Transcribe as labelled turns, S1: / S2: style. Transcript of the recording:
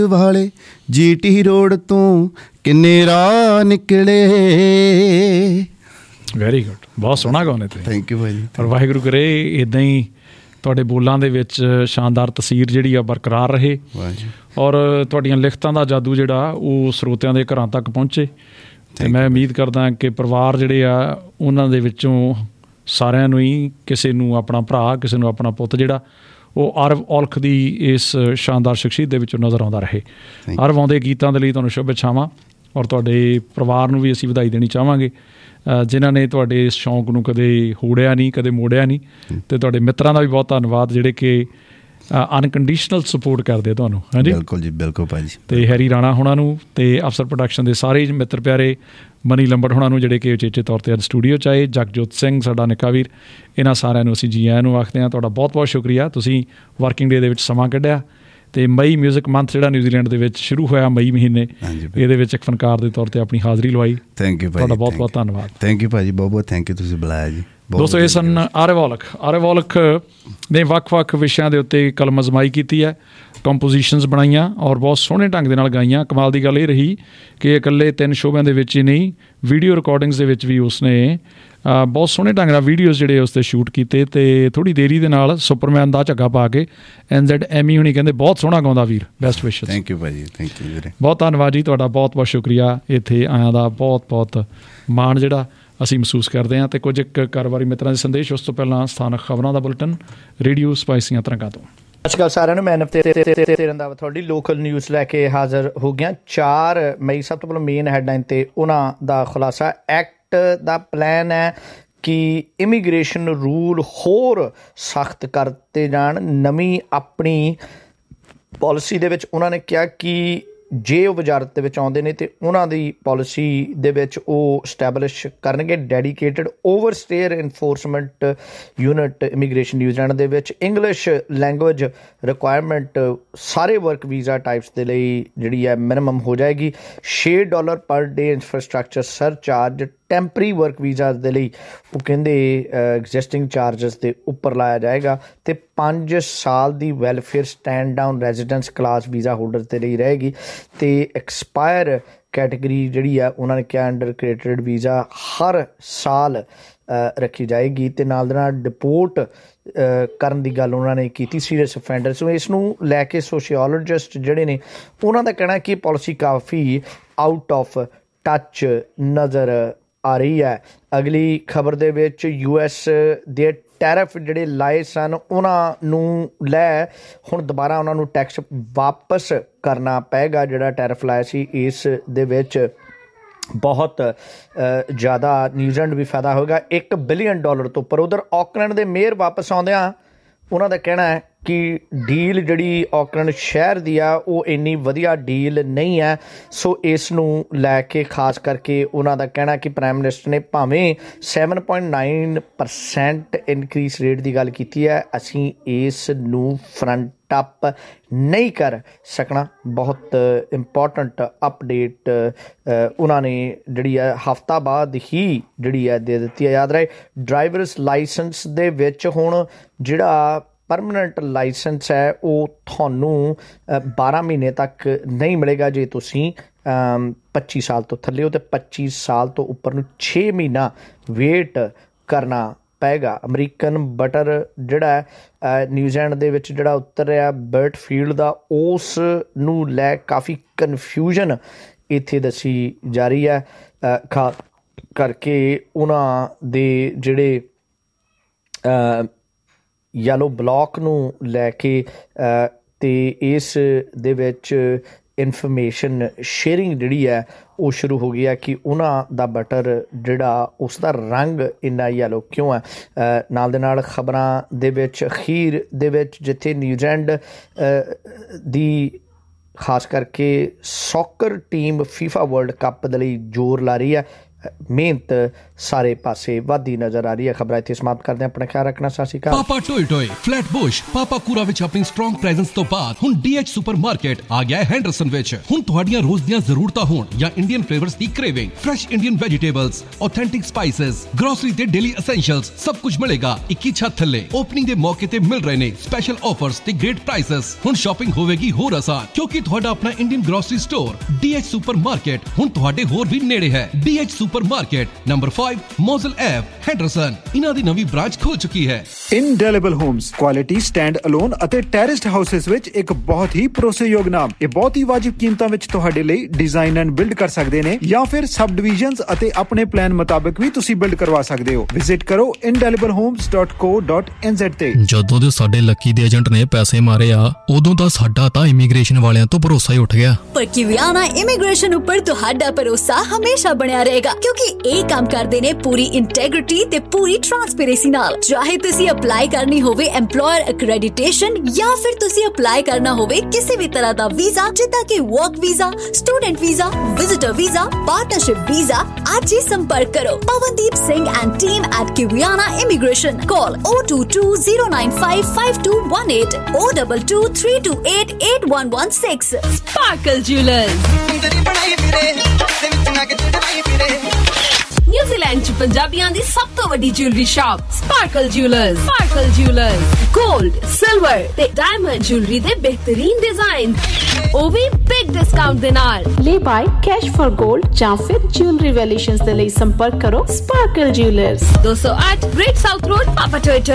S1: ਵਾਲੇ GT road ਤੋਂ ਕਿੰਨੇ ਰਾਹ ਨਿਕਲੇ।
S2: ਵੈਰੀ ਗੁੱਡ, ਬਹੁਤ ਸੋਹਣਾ ਗਾਉਂਦੇ ਤੁਸੀਂ।
S1: ਥੈਂਕ ਯੂ ਭਾਈ ਜੀ।
S2: ਪਰ ਵਾਹਿਗੁਰੂ ਕਰੇ ਇੱਦਾਂ ਹੀ ਤੁਹਾਡੇ ਬੋਲਾਂ ਦੇ ਵਿੱਚ ਸ਼ਾਨਦਾਰ ਤਸੀਰ ਜਿਹੜੀ ਆ ਬਰਕਰਾਰ ਰਹੇ, ਔਰ ਤੁਹਾਡੀਆਂ ਲਿਖਤਾਂ ਦਾ ਜਾਦੂ ਜਿਹੜਾ ਉਹ ਸਰੋਤਿਆਂ ਦੇ ਘਰਾਂ ਤੱਕ ਪਹੁੰਚੇ। ਅਤੇ ਮੈਂ ਉਮੀਦ ਕਰਦਾ ਕਿ ਪਰਿਵਾਰ ਜਿਹੜੇ ਆ ਉਹਨਾਂ ਦੇ ਵਿੱਚੋਂ ਸਾਰਿਆਂ ਨੂੰ ਹੀ ਕਿਸੇ ਨੂੰ ਆਪਣਾ ਭਰਾ, ਕਿਸੇ ਨੂੰ ਆਪਣਾ ਪੁੱਤ ਜਿਹੜਾ ਉਹ ਅਰਵ ਔਲਖ ਦੀ ਇਸ ਸ਼ਾਨਦਾਰ ਸ਼ਖਸੀਅਤ ਦੇ ਵਿੱਚੋਂ ਨਜ਼ਰ ਆਉਂਦਾ ਰਹੇ। ਅਰਵ ਆਉਂਦੇ ਗੀਤਾਂ ਦੇ ਲਈ ਤੁਹਾਨੂੰ ਸ਼ੁਭ ਇੱਛਾਵਾਂ, ਔਰ ਤੁਹਾਡੇ ਪਰਿਵਾਰ ਨੂੰ ਵੀ ਅਸੀਂ ਵਧਾਈ ਦੇਣੀ ਚਾਹਾਂਗੇ ਜਿਨ੍ਹਾਂ ਨੇ ਤੁਹਾਡੇ ਇਸ ਸ਼ੌਂਕ ਨੂੰ ਕਦੇ ਹੋੜਿਆ ਨਹੀਂ, ਕਦੇ ਮੋੜਿਆ ਨਹੀਂ। ਅਤੇ ਤੁਹਾਡੇ ਮਿੱਤਰਾਂ ਦਾ ਵੀ ਬਹੁਤ ਧੰਨਵਾਦ ਜਿਹੜੇ ਕਿ ਅਨਕੰਡੀਸ਼ਨਲ ਸਪੋਰਟ ਕਰਦੇ ਤੁਹਾਨੂੰ। ਹਾਂਜੀ
S1: ਬਿਲਕੁਲ ਜੀ, ਬਿਲਕੁਲ ਭਾਅ ਜੀ।
S2: ਅਤੇ ਹੈਰੀ ਰਾਣਾ ਹੋਣਾ ਨੂੰ ਅਤੇ ਅਫਸਰ ਪ੍ਰੋਡਕਸ਼ਨ ਦੇ ਸਾਰੇ ਮਿੱਤਰ ਪਿਆਰੇ, ਮਨੀ ਲੰਬੜ ਹੋਣਾ ਨੂੰ ਜਿਹੜੇ ਕਿ ਉਚੇਚੇ ਤੌਰ 'ਤੇ ਅੱਜ ਸਟੂਡੀਓ 'ਚ ਆਏ, ਜਗਜੋਤ ਸਿੰਘ ਸਾਡਾ ਨਿੱਕਾ ਵੀਰ, ਇਹਨਾਂ ਸਾਰਿਆਂ ਨੂੰ ਅਸੀਂ ਜੀ ਆਇਆਂ ਨੂੰ ਆਖਦੇ ਹਾਂ। ਤੁਹਾਡਾ ਬਹੁਤ ਬਹੁਤ ਸ਼ੁਕਰੀਆ, ਤੁਸੀਂ ਵਰਕਿੰਗ ਡੇ ਦੇ ਵਿੱਚ ਸਮਾਂ ਕੱਢਿਆ। ਅਤੇ ਮਈ ਮਿਊਜ਼ਿਕ ਮੰਥ ਜਿਹੜਾ ਨਿਊਜ਼ੀਲੈਂਡ ਦੇ ਵਿੱਚ ਸ਼ੁਰੂ ਹੋਇਆ ਮਈ ਮਹੀਨੇ, ਇਹਦੇ ਵਿੱਚ ਇੱਕ ਫਨਕਾਰ ਦੇ ਤੌਰ 'ਤੇ ਆਪਣੀ ਹਾਜ਼ਰੀ ਲਵਾਈ।
S1: ਥੈਂਕ ਯੂ ਭਾਅ ਜੀ,
S2: ਤੁਹਾਡਾ ਬਹੁਤ ਬਹੁਤ ਧੰਨਵਾਦ।
S1: ਥੈਂਕ ਯੂ ਭਾਅ ਜੀ, ਬਹੁਤ ਬਹੁਤ ਥੈਂਕ ਯੂ, ਤੁਸੀਂ ਬੁਲਾਇਆ ਜੀ।
S2: ਦੋਸਤੋ ਇਹ ਸਨ ਆਰਵ ਔਲਖ। ਆਰਵ ਔਲਖ ਨੇ ਵੱਖ-ਵੱਖ ਵਿਸ਼ਿਆਂ ਦੇ ਉੱਤੇ ਕਲਮ ਅਜ਼ਮਾਈ ਕੀਤੀ ਹੈ, ਕੰਪੋਜੀਸ਼ਨਸ ਬਣਾਈਆਂ ਔਰ ਬਹੁਤ ਸੋਹਣੇ ਢੰਗ ਦੇ ਨਾਲ ਗਾਈਆਂ। ਕਮਾਲ ਦੀ ਗੱਲ ਇਹ ਰਹੀ ਕਿ ਇਕੱਲੇ 3 ਸ਼ੋਬਿਆਂ ਦੇ ਵਿੱਚ ਹੀ ਨਹੀਂ, ਵੀਡੀਓ ਰਿਕਾਰਡਿੰਗਸ ਦੇ ਵਿੱਚ ਵੀ ਉਸਨੇ ਬਹੁਤ ਸੋਹਣੇ ਢੰਗ ਨਾਲ ਵੀਡੀਓਜ਼ ਜਿਹੜੇ ਉਸ 'ਤੇ ਸ਼ੂਟ ਕੀਤੇ। ਅਤੇ ਥੋੜ੍ਹੀ ਦੇਰੀ ਦੇ ਨਾਲ ਸੁਪਰਮੈਨ ਦਾ ਝੱਗਾ ਪਾ ਕੇ NZ ਐਮੀ ਹੁਣੀ ਕਹਿੰਦੇ ਬਹੁਤ ਸੋਹਣਾ ਗਾਉਂਦਾ ਵੀਰ, ਬੈਸਟ ਵਿਸ਼ਜ਼।
S1: ਥੈਂਕ ਯੂ ਭਾਅ ਜੀ, ਥੈਂਕ ਯੂ ਵੀਰੇ।
S2: ਬਹੁਤ ਧੰਨਵਾਦ ਜੀ ਤੁਹਾਡਾ, ਬਹੁਤ ਬਹੁਤ ਸ਼ੁਕਰੀਆ। ਇੱਥੇ ਆਇਆਂ ਦਾ ਬਹੁਤ ਬਹੁਤ ਮਾਣ ਜਿਹੜਾ ਅਸੀਂ ਮਹਿਸੂਸ ਕਰਦੇ ਹਾਂ। ਅਤੇ ਕੁਝ ਇੱਕ ਕਾਰੋਬਾਰੀ ਮਿੱਤਰਾਂ ਦੇ ਸੰਦੇਸ਼, ਉਸ ਤੋਂ ਪਹਿਲਾਂ ਸਥਾਨਕ ਖਬਰਾਂ ਦਾ ਬੁਲਟਨ ਰੇਡੀਓ ਸਪਾਈਸੀਆਂ ਤਰੰਗਾਂ ਤੋਂ।
S3: ਸਤਿ ਸ਼੍ਰੀ ਅਕਾਲ ਸਾਰਿਆਂ ਨੂੰ, ਮੈਂ ਨਵਤੇਜ ਰੰਧਾਵਾ ਤੁਹਾਡੀ ਲੋਕਲ ਨਿਊਜ਼ ਲੈ ਕੇ ਹਾਜ਼ਰ ਹੋ ਗਿਆ। 4 ਮਈ ਸਭ ਤੋਂ ਪਹਿਲਾਂ ਮੇਨ ਹੈਡਲਾਈਨ 'ਤੇ ਉਹਨਾਂ ਦਾ ਖੁਲਾਸਾ। ਐਕਟ ਦਾ ਪਲਾਨ ਹੈ ਕਿ ਇਮੀਗ੍ਰੇਸ਼ਨ ਰੂਲ ਹੋਰ ਸਖਤ ਕਰਤੇ ਜਾਣ। ਨਵੀਂ ਆਪਣੀ ਪਾਲਿਸੀ ਦੇ ਵਿੱਚ ਉਹਨਾਂ ਨੇ ਕਿਹਾ ਕਿ ਜੇ ਉਹ ਵਜ਼ਾਰਤ ਦੇ ਵਿੱਚ ਆਉਂਦੇ ਨੇ ਅਤੇ ਉਹਨਾਂ ਦੀ ਪਾਲਿਸੀ ਦੇ ਵਿੱਚ ਉਹ ਸਟੈਬਲਿਸ਼ ਕਰਨਗੇ dedicated ਓਵਰਸਟੇਅਰ enforcement unit immigration New Zealand ਦੇ ਵਿੱਚ। ਇੰਗਲਿਸ਼ ਲੈਂਗੁਏਜ ਰਿਕੁਆਇਰਮੈਂਟ ਸਾਰੇ ਵਰਕ ਵੀਜ਼ਾ ਟਾਈਪਸ ਦੇ ਲਈ ਜਿਹੜੀ ਹੈ ਮਿਨੀਮਮ ਹੋ ਜਾਏਗੀ। $6 ਪਰ ਡੇ infrastructure surcharge temporary work visa ਦੇ ਲਈ ਉਹ ਕਹਿੰਦੇ ਐਗਜ਼ਿਸਟਿੰਗ ਚਾਰਜਸ ਦੇ ਉੱਪਰ ਲਾਇਆ ਜਾਏਗਾ। ਅਤੇ 5 ਸਾਲ ਦੀ welfare stand down residence class visa holder ਦੇ ਲਈ ਰਹੇਗੀ। ਅਤੇ ਐਕਸਪਾਇਰ ਕੈਟੇਗਰੀ ਜਿਹੜੀ ਆ ਉਹਨਾਂ ਨੇ ਕਿਹਾ ਅੰਡਰ ਕ੍ਰੀਏਟਡ ਵੀਜ਼ਾ ਹਰ ਸਾਲ ਰੱਖੀ ਜਾਏਗੀ। ਅਤੇ ਨਾਲ ਦੇ ਨਾਲ ਡਿਪੋਰਟ ਕਰਨ ਦੀ ਗੱਲ ਉਹਨਾਂ ਨੇ ਕੀਤੀ, ਸੀਰੀਅਸ ਅਫੈਂਡਰ। ਸੋ ਇਸ ਨੂੰ ਲੈ ਕੇ ਸੋਸ਼ੀਓਲੋਜਿਸਟ ਜਿਹੜੇ ਨੇ ਉਹਨਾਂ ਦਾ ਕਹਿਣਾ ਕਿ policy coffee out of touch ਨਜ਼ਰ ਆ ਰਹੀ ਹੈ। ਅਗਲੀ ਖਬਰ ਦੇ ਵਿੱਚ US ਦੇ ਟੈਰਿਫ ਜਿਹੜੇ ਲਾਏ ਸਨ ਉਹਨਾਂ ਨੂੰ ਲੈ ਹੁਣ ਦੁਬਾਰਾ ਉਹਨਾਂ ਨੂੰ ਟੈਕਸ ਵਾਪਸ ਕਰਨਾ ਪਏਗਾ। ਜਿਹੜਾ ਟੈਰਿਫ ਲਾਇਆ ਸੀ ਇਸ ਦੇ ਵਿੱਚ ਬਹੁਤ ਜ਼ਿਆਦਾ ਨਿਊਜ਼ੀਲੈਂਡ ਵੀ ਫਾਇਦਾ ਹੋਏਗਾ, $1 ਬਿਲੀਅਨ ਤੋਂ ਉੱਪਰ। ਉਧਰ ਆਕਲੈਂਡ ਦੇ ਮੇਅਰ ਵਾਪਸ ਆਉਂਦਿਆਂ ਉਹਨਾਂ ਦਾ ਕਹਿਣਾ ਹੈ ਕਿ ਡੀਲ ਜਿਹੜੀ ਆਕਲੈਂਡ ਸ਼ਹਿਰ ਦੀ ਆ ਉਹ ਇੰਨੀ ਵਧੀਆ ਡੀਲ ਨਹੀਂ ਹੈ। ਸੋ ਇਸ ਨੂੰ ਲੈ ਕੇ ਖਾਸ ਕਰਕੇ ਉਹਨਾਂ ਦਾ ਕਹਿਣਾ ਕਿ ਪ੍ਰਾਈਮ ਮਿਨਿਸਟਰ ਨੇ ਭਾਵੇਂ 7.9% ਇਨਕਰੀਸ ਰੇਟ ਦੀ ਗੱਲ ਕੀਤੀ ਹੈ, ਅਸੀਂ ਇਸ ਨੂੰ ਫਰੰਟ ਅਪ ਨਹੀਂ ਕਰ ਸਕਣਾ। ਬਹੁਤ ਇੰਪੋਰਟੈਂਟ ਅਪਡੇਟ ਉਹਨਾਂ ਨੇ ਜਿਹੜੀ ਹੈ ਹਫ਼ਤਾ ਬਾਅਦ ਹੀ ਜਿਹੜੀ ਹੈ ਦੇ ਦਿੱਤੀ ਹੈ। ਯਾਦ ਰਹੇ ਡਰਾਈਵਰਸ ਲਾਇਸੈਂਸ ਦੇ ਵਿੱਚ ਹੁਣ ਜਿਹੜਾ ਪਰਮਾਨੈਂਟ ਲਾਇਸੈਂਸ ਹੈ ਉਹ ਤੁਹਾਨੂੰ 12 ਮਹੀਨੇ ਤੱਕ ਨਹੀਂ ਮਿਲੇਗਾ ਜੇ ਤੁਸੀਂ 25 ਸਾਲ ਤੋਂ ਥੱਲੇ ਹੋ, ਅਤੇ 25 ਸਾਲ ਤੋਂ ਉੱਪਰ ਨੂੰ 6 ਮਹੀਨਾ ਵੇਟ ਕਰਨਾ ਪਏਗਾ। ਅਮਰੀਕਨ ਬਟਰ ਜਿਹੜਾ ਨਿਊਜ਼ੀਲੈਂਡ ਦੇ ਵਿੱਚ ਜਿਹੜਾ ਉਤਰ ਰਿਹਾ ਬਰਟ ਫੀਲਡ ਦਾ, ਉਸ ਨੂੰ ਲੈ ਕਾਫੀ ਕਨਫਿਊਜ਼ਨ ਇੱਥੇ ਦੱਸੀ ਜਾ ਰਹੀ ਹੈ। ਖਾਸ ਕਰਕੇ ਉਹਨਾਂ ਦੇ ਜਿਹੜੇ ਯੈਲੋ ਬਲਾਕ ਨੂੰ ਲੈ ਕੇ ਅਤੇ ਇਸ ਦੇ ਵਿੱਚ ਇਨਫੋਰਮੇਸ਼ਨ ਸ਼ੇਅਰਿੰਗ ਜਿਹੜੀ ਹੈ ਉਹ ਸ਼ੁਰੂ ਹੋ ਗਈ ਹੈ ਕਿ ਉਹਨਾਂ ਦਾ ਬਟਰ ਜਿਹੜਾ ਉਸ ਦਾ ਰੰਗ ਇੰਨਾ ਯੈਲੋ ਕਿਉਂ ਹੈ। ਨਾਲ ਦੇ ਨਾਲ ਖਬਰਾਂ ਦੇ ਵਿੱਚ ਅਖੀਰ ਦੇ ਵਿੱਚ ਜਿੱਥੇ ਨਿਊਜ਼ੀਲੈਂਡ ਦੀ ਖਾਸ ਕਰਕੇ soccer team FIFA world cup ਦੇ ਲਈ ਜ਼ੋਰ ਲਾ ਰਹੀ ਹੈ, ਮਿਹਨਤ ਸਾਰੇ ਪਾਸੇ ਵੱਧਦੀ ਨਜ਼ਰ ਆ ਰਹੀ ਹੈ। ਖਬਰਾਂ ਇੱਥੇ ਸਮਾਪਤ ਕਰਦੇ ਹਾਂ। ਆਪਣਾ ਖਿਆਲ ਰੱਖਣਾ। ਸਤਿ ਸ਼੍ਰੀ ਅਕਾਲ।
S4: ਪਾਪਾ ਟੋਏ ਫਲੈਟਬੁਸ਼ ਪਾਪਾਕੂਰਾ ਵਿੱਚ ਆਪਣੀ ਸਟਰੋਂਗ ਪ੍ਰੈਜ਼ੈਂਸ ਤੋਂ ਬਾਅਦ ਹੁਣ DH ਸੁਪਰਮਾਰਕਟ ਆ ਗਿਆ ਹੈ ਹੈਂਡਰਸਨ ਵਿੱਚ। ਹੁਣ ਤੁਹਾਡੀਆਂ ਰੋਜ਼ ਦੀਆਂ ਜ਼ਰੂਰਤਾਂ ਹੋਣ ਜਾਂ ਇੰਡੀਅਨ ਫਲੇਵਰਸ ਦੀ craving, fresh Indian vegetables, authentic spices, grocery ਤੇ ਡੇਲੀ ਐਸੈਂਸ਼ੀਅਲਸ ਸਭ ਕੁਝ ਮਿਲੇਗਾ ਇੱਕ ਹੀ ਛੱਤ ਥੱਲੇ। ਓਪਨਿੰਗ ਦੇ ਮੌਕੇ ਤੇ ਮਿਲ ਰਹੇ ਨੇ ਸਪੈਸ਼ਲ ਆਫਰਸ ਤੇ ਗ੍ਰੇਟ ਪ੍ਰਾਈਸਸ। ਹੁਣ ਸ਼ਾਪਿੰਗ ਹੋਵੇਗੀ ਹੋਰ ਆਸਾਨ ਕਿਉਂਕਿ ਤੁਹਾਡਾ ਆਪਣਾ Indian grocery store DH supermarket ਹੁਣ ਤੁਹਾਡੇ ਹੋਰ ਵੀ ਨੇੜੇ ਹੈ। DH supermarket number 5 ਮੋਜ਼ਲ ਐਵ ਹੈਂਡਰਸਨ। ਇਹਨਾਂ ਦੀ ਨਵੀਂ ਬ੍ਰਾਂਚ ਖੁੱਲ ਚੁੱਕੀ ਹੈ।
S5: ਇੰਡੈਲੀਬਲ ਹੋਮਸ ਕੁਆਲਿਟੀ ਸਟੈਂਡ ਅਲੋਨ ਅਤੇ ਟੈਰਿਸਡ ਹਾਊਸਸ ਵਿੱਚ ਇੱਕ ਬਹੁਤ ਹੀ ਭਰੋਸੇਯੋਗ ਨਾਮ। ਇਹ ਬਹੁਤ ਹੀ ਵਾਜਿਬ ਕੀਮਤਾਂ ਵਿੱਚ ਤੁਹਾਡੇ ਲਈ ਡਿਜ਼ਾਈਨ ਐਂਡ ਬਿਲਡ ਕਰ ਸਕਦੇ ਨੇ ਜਾਂ ਫਿਰ ਸਬ ਡਿਵੀਜ਼ਨਸ ਅਤੇ ਆਪਣੇ ਪਲਾਨ ਮੁਤਾਬਕ ਵੀ ਤੁਸੀਂ ਬਿਲਡ ਕਰਵਾ ਸਕਦੇ ਹੋ। ਵਿਜ਼ਿਟ ਕਰੋ indelibalhomes.co.nz ਤੇ।
S6: ਜਦੋਂ ਦੇ ਸਾਡੇ ਲੱਕੀ ਦੇ ਏਜੰਟ ਨੇ ਪੈਸੇ ਮਾਰੇ ਆ ਉਦੋਂ ਤਾਂ ਸਾਡਾ ਤਾਂ ਇਮੀਗ੍ਰੇਸ਼ਨ ਵਾਲਿਆਂ ਤੋਂ ਭਰੋਸਾ ਹੀ ਉੱਠ ਗਿਆ।
S7: ਪਰ ਕਿਵਿਆਨਾ ਇਮੀਗ੍ਰੇਸ਼ਨ ਉੱਪਰ ਤੁਹਾਡਾ ਭਰੋਸਾ ਹਮੇਸ਼ਾ ਬਣਿਆ ਰਹੇਗਾ ਕਿਉਂਕਿ ਇਹ ਕੰਮ ਕਰਦੇ ਨੇ ਪੂਰੀ ਇੰਟੈਗ੍ਰਿਟੀ ਤੇ ਪੂਰੀ ਟ੍ਰਾਂਸਪੇਰੈਂਸੀ ਨਾਲ। ਚਾਹੇ ਤੁਸੀਂ ਅਪਲਾਈ ਕਰਨੀ ਹੋਵੇ ਐਮਪਲੋਇਰ ਅਕ੍ਰੈਡੀਟੇਸ਼ਨ ਜਾਂ ਫਿਰ ਤੁਸੀਂ ਅਪਲਾਈ ਕਰਨਾ ਹੋਵੇ ਕਿਸੇ ਵੀ ਤਰ੍ਹਾਂ ਦਾ ਵੀਜ਼ਾ ਜਿੱਦਾਂ ਕਿ work visa, student visa, visitor visa, partnership visa, ਅੱਜ ਹੀ ਸੰਪਰਕ ਕਰੋ Pawandeep Singh and team at ਕਿਵਿਆਨਾ immigration. Call 022-095-5218 022-328-8116।
S8: Sparkle Jewelers New Zealand ਚ ਪੰਜਾਬੀਆਂ ਦੀ ਸਭ ਤੋਂ ਵੱਡੀ jewellery shop Sparkle Jewelers। Sparkle Jewelers gold, silver ਤੇ ਡਾਇਮੰਡ ਜੁਐਲਰੀ ਦੇ ਬਿਹਤਰੀਨ ਡਿਜ਼ਾਈਨ, ਉਹ ਵੀ ਬਿਗ ਡਿਸਕਾਊਂਟ ਦੇ ਨਾਲ।
S9: ਲੈ ਬਾਈ ਕੈਸ਼ ਫॉर ਗੋਲਡ ਜਾਂ ਫਿਰ ਜੁਐਲਰੀ ਵੈਲਿਊਸ਼ਨਸ ਦੇ ਲਈ ਸੰਪਰਕ ਕਰੋ Sparkle Jewelers
S8: 208 great south road, ਪਾਪਾ ਟੋਏ।